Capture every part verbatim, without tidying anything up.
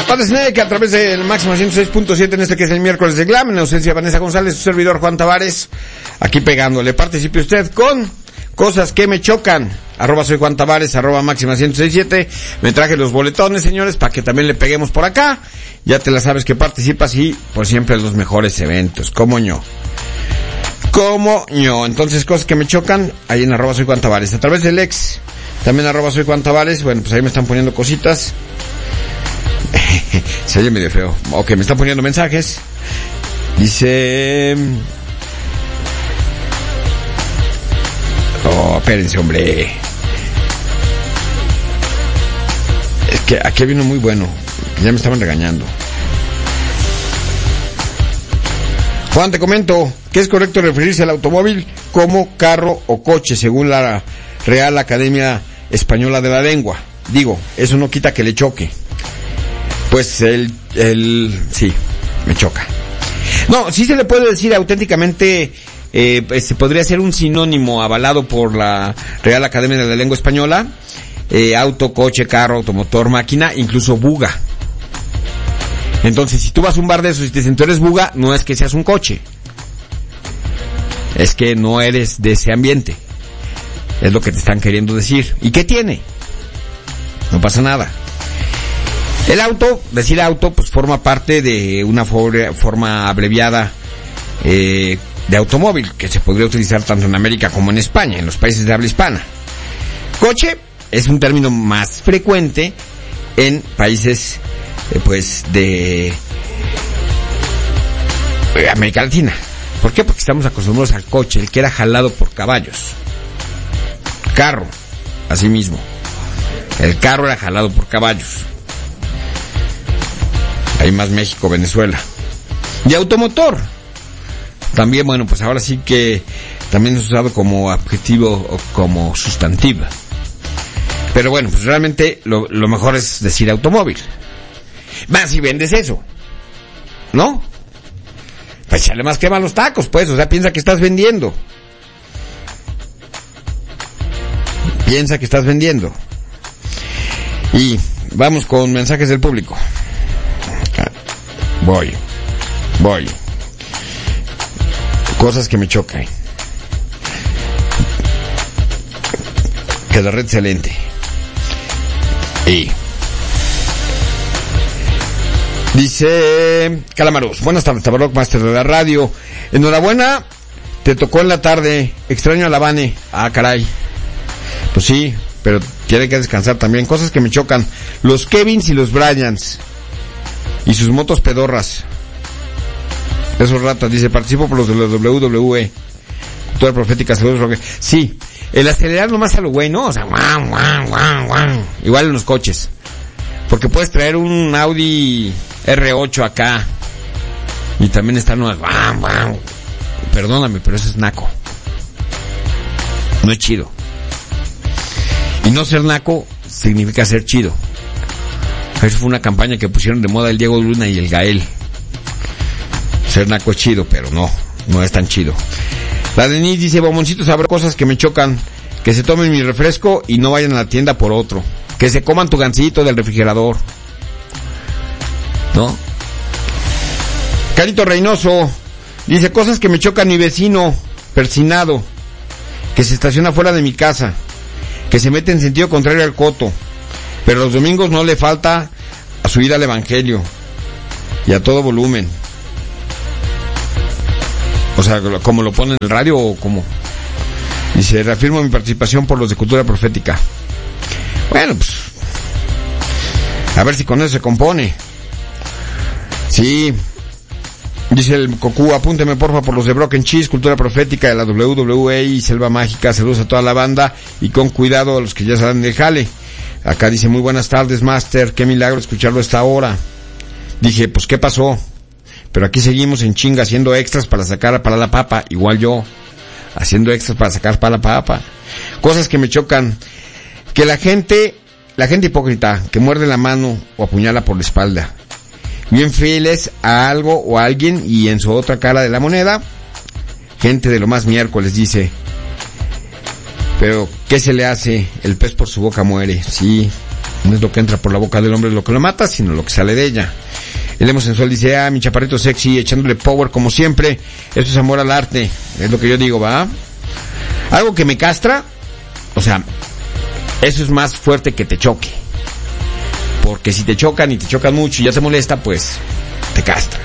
Padre Snake a través del máximo ciento seis punto siete en este que es el miércoles de Glam, en ausencia de Vanessa González, su servidor Juan Tavares, aquí pegándole. Participe usted con cosas que me chocan, arroba soy Juan Tavares, arroba máxima ciento seis punto siete. Me traje los boletones, señores, para que también le peguemos por acá. Ya te la sabes que participas y por siempre los mejores eventos, como yo. Como yo. Entonces, cosas que me chocan, ahí en arroba soy Juan Tavares. A través del ex, también arroba soy Juan Tavares. Bueno, pues ahí me están poniendo cositas. Se oye medio feo. Ok, me están poniendo mensajes. Dice... Oh, espérense, hombre. Es que aquí hay uno muy bueno. Ya me estaban regañando. Juan, te comento que es correcto referirse al automóvil como carro o coche, según la Real Academia Española de la Lengua. Digo, eso no quita que le choque. Pues el, el, sí, me choca. No, sí se le puede decir auténticamente, eh, este podría ser un sinónimo avalado por la Real Academia de la Lengua Española, eh, auto, coche, carro, automotor, máquina, incluso buga. Entonces, si tú vas a un bar de esos y te dicen tú eres buga, no es que seas un coche. Es que no eres de ese ambiente. Es lo que te están queriendo decir. ¿Y qué tiene? No pasa nada. El auto, decir auto, pues forma parte de una for- forma abreviada eh, de automóvil, que se podría utilizar tanto en América como en España, en los países de habla hispana. Coche es un término más frecuente en países, eh, pues, de eh, América Latina. ¿Por qué? Porque estamos acostumbrados al coche, el que era jalado por caballos. Carro, así mismo. El carro era jalado por caballos. Hay más México, Venezuela. Y automotor. También, bueno, pues ahora sí que también es usado como adjetivo o como sustantivo. Pero bueno, pues realmente lo, lo mejor es decir automóvil. Más si vendes eso, ¿no? Pues échale más crema a los tacos, pues. O sea, piensa que estás vendiendo. Piensa que estás vendiendo. Y vamos con mensajes del público. Voy, voy. Cosas que me chocan. Que la red excelente. Y dice Calamaros, buenas tardes, Tabarrock Master de la radio. Enhorabuena, te tocó en la tarde. Extraño a la Vane. Ah, caray. Pues sí, pero tiene que descansar también. Cosas que me chocan. Los Kevins y los Bryans. Y sus motos pedorras. Esos ratas, dice, participo por los de la W W E. Cultura profética, saludos, Roque. Sí, el acelerar nomás a lo güey, ¿no? O sea, guau, guau, guau, guau. Igual en los coches. Porque puedes traer un Audi R ocho acá. Y también están nomás, guau, guau. Perdóname, pero eso es naco. No es chido. Y no ser naco significa ser chido. Eso fue una campaña que pusieron de moda el Diego Luna y el Gael. Ser naco es chido, pero no, no es tan chido. La Denise dice, bomboncitos, habrá cosas que me chocan. Que se tomen mi refresco y no vayan a la tienda por otro. Que se coman tu gansito del refrigerador. ¿No? Carito Reynoso dice, cosas que me chocan mi vecino persinado. Que se estaciona fuera de mi casa. Que se mete en sentido contrario al coto. Pero los domingos no le falta a subir al evangelio. Y a todo volumen. O sea, como lo pone en el radio o como. Dice, reafirmo mi participación por los de cultura profética. Bueno, pues. A ver si con eso se compone. Sí. Dice el Cocú, apúnteme porfa por los de Broken Cheese, cultura profética de la W W E y Selva Mágica. Saludos a toda la banda y con cuidado a los que ya salen del jale. Acá dice, muy buenas tardes, Master, qué milagro escucharlo a esta hora. Dije, pues, ¿qué pasó? Pero aquí seguimos en chinga haciendo extras para sacar para la papa, igual yo, haciendo extras para sacar para la papa. Cosas que me chocan, que la gente, la gente hipócrita, que muerde la mano o apuñala por la espalda, bien fieles a algo o a alguien y en su otra cara de la moneda, gente de lo más miércoles dice, pero ¿qué se le hace? El pez por su boca muere, sí, No es lo que entra por la boca del hombre lo que lo mata, sino lo que sale de ella. El emo sensual dice, ah, mi chaparrito sexy, echándole power como siempre. Eso es amor al arte. Es lo que yo digo, ¿va? Algo que me castra, o sea, eso es más fuerte que te choque. Porque si te chocan y te chocan mucho y ya te molesta, pues te castra.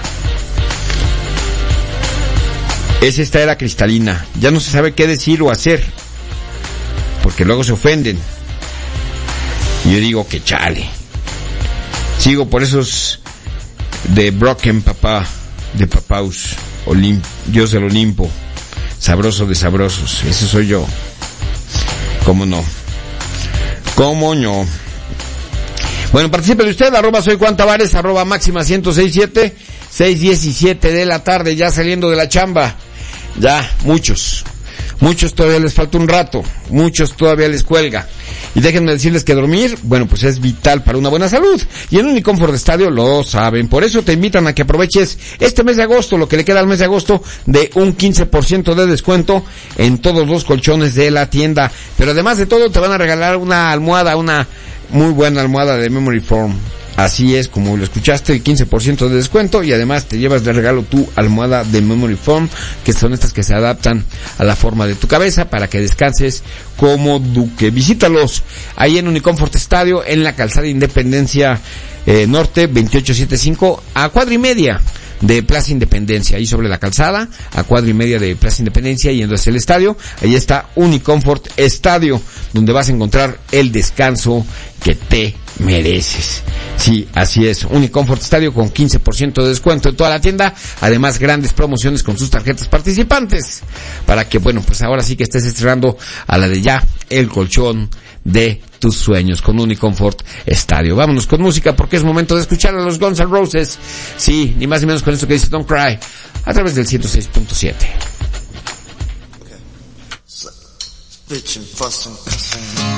Es esta era cristalina. Ya no se sabe qué decir o hacer. Porque luego se ofenden. Y yo digo que chale. Sigo por esos de Brocken, papá, de Papaus, Olimp, Dios del Olimpo, sabroso de sabrosos. Ese soy yo. ¿Cómo no? ¿Cómo no? Bueno, participe usted, arroba soy Juan Tavares, arroba máxima ciento sesenta y siete, seis diecisiete de la tarde, ya saliendo de la chamba. Ya, muchos. Muchos todavía les falta un rato, muchos todavía les cuelga. Y déjenme decirles que dormir, bueno, pues es vital para una buena salud. Y en Unicomfort Estadio lo saben. Por eso te invitan a que aproveches este mes de agosto, lo que le queda al mes de agosto, de un quince por ciento de descuento en todos los colchones de la tienda. Pero además de todo, te van a regalar una almohada, una muy buena almohada de Memory Foam. Así es, como lo escuchaste, el quince por ciento de descuento y además te llevas de regalo tu almohada de Memory Foam, que son estas que se adaptan a la forma de tu cabeza para que descanses como duque. Visítalos ahí en Unicomfort Estadio, en la calzada Independencia eh, Norte, veintiocho setenta y cinco, a cuadra y media de Plaza Independencia, ahí sobre la calzada, a cuadra y media de Plaza Independencia, yendo hacia el estadio. Ahí está Unicomfort Estadio, donde vas a encontrar el descanso que te mereces. Sí, así es. Unicomfort Estadio con quince por ciento de descuento en toda la tienda. Además, grandes promociones con sus tarjetas participantes. Para que, bueno, pues ahora sí que estés estrenando a la de ya el colchón de tus sueños con Unicomfort Estadio. Vámonos con música porque es momento de escuchar a los Guns N' Roses. Sí, ni más ni menos con esto que dice Don't Cry a través del ciento seis punto siete. Okay. So, bitchin', fussin', cussin'.